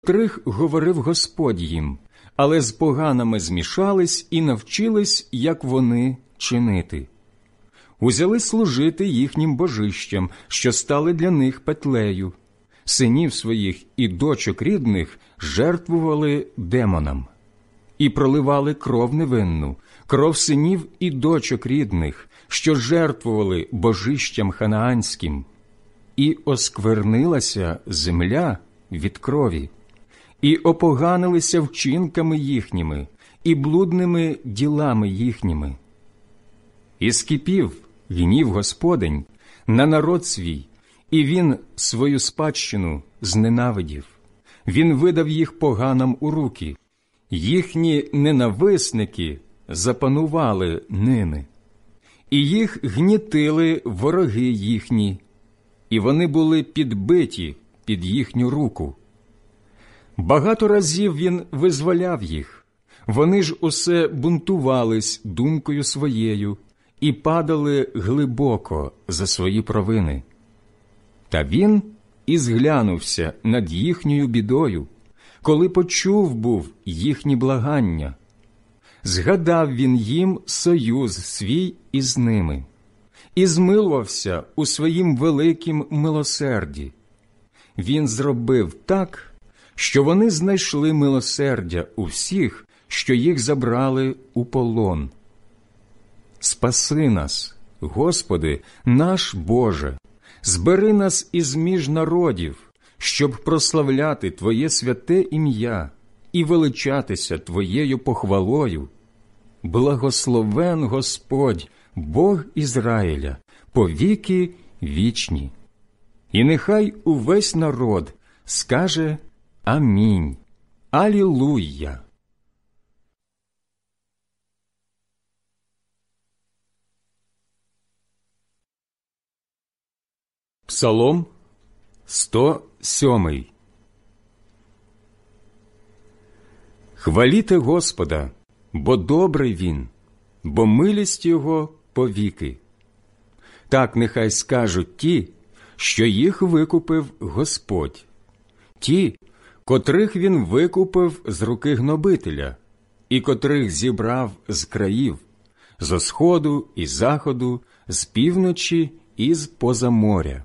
котрих говорив Господь їм, але з поганими змішались і навчились, як вони чинити. Узяли служити їхнім божищам, що стали для них петлею. Синів своїх і дочок рідних жертвували демонам. І проливали кров невинну, кров синів і дочок рідних, що жертвували божищам ханаанським. І осквернилася земля від крові, і опоганилися вчинками їхніми, і блудними ділами їхніми. І скипів гнів Господень на народ свій, і він свою спадщину зненавидів. Він видав їх поганам у руки. Їхні ненависники запанували ними. І їх гнітили вороги їхні, і вони були підбиті під їхню руку. Багато разів він визволяв їх. Вони ж усе бунтувались думкою своєю і падали глибоко за свої провини. Та він і зглянувся над їхньою бідою, коли почув був їхні благання. Згадав він їм союз свій із ними і змилувався у своїм великім милосерді. Він зробив так, що вони знайшли милосердя у всіх, що їх забрали у полон. Спаси нас, Господи, наш Боже, збери нас із між народів, щоб прославляти Твоє святе ім'я і величатися Твоєю похвалою. Благословен Господь, Бог Ізраїля, повіки вічні. І нехай увесь народ скаже Амінь. Алілуя. Псалом 107. Хваліте Господа, бо добрий Він, бо милість Його повіки. Так нехай скажуть ті, що їх викупив Господь, ті, котрих Він викупив з руки гнобителя, і котрих зібрав з країв, зо сходу і заходу, з півночі і з-поза моря.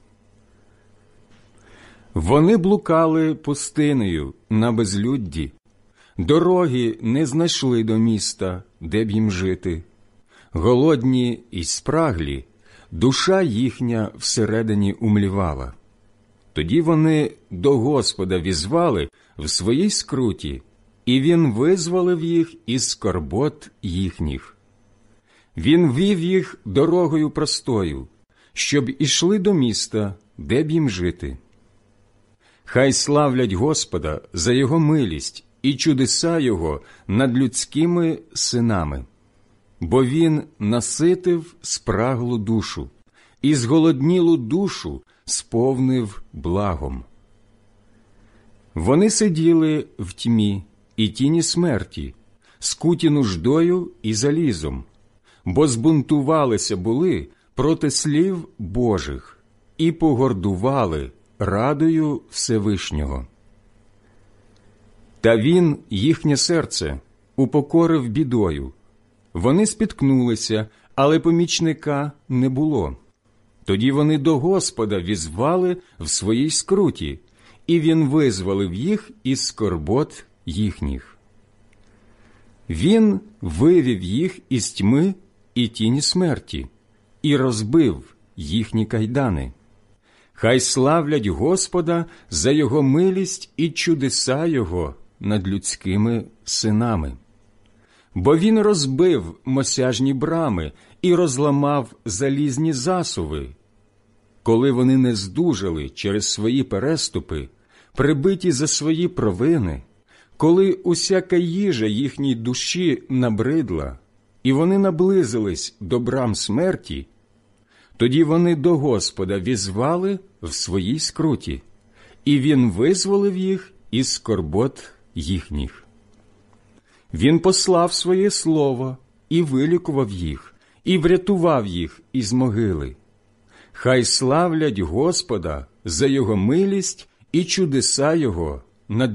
Вони блукали пустинею на безлюдді, дороги не знайшли до міста, де б їм жити. Голодні й спраглі, душа їхня всередині умлівала. Тоді вони до Господа візвали в своїй скруті, і Він визволив їх із скорбот їхніх. Він вів їх дорогою простою, щоб ішли до міста, де б їм жити. Хай славлять Господа за Його милість і чудеса Його над людськими синами. Бо Він наситив спраглу душу і зголоднілу душу сповнив благом. Вони сиділи в тьмі і тіні смерті, скуті нуждою і залізом, бо збунтувалися були проти слів Божих і погордували радою Всевишнього. Та Він їхнє серце упокорив бідою. Вони спіткнулися, але помічника не було. Тоді вони до Господа візвали в своїй скруті, і Він визволив їх із скорбот їхніх. Він вивів їх із тьми і тіні смерті, і розбив їхні кайдани. Хай славлять Господа за Його милість і чудеса Його над людськими синами. Бо Він розбив мосяжні брами і розламав залізні засуви. Коли вони не здужали через свої переступи, прибиті за свої провини, коли усяка їжа їхній душі набридла, і вони наблизились до брам смерті, тоді вони до Господа візвали в своїй скруті, і Він визволив їх із скорбот їхніх. Він послав своє слово і вилікував їх, і врятував їх із могили. Хай славлять Господа за Його милість і чудеса Його над